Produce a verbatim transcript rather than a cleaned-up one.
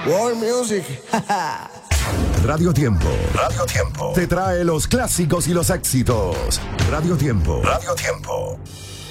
World Music. Radio Tiempo. Radio Tiempo. Te trae los clásicos y los éxitos. Radio Tiempo. Radio Tiempo.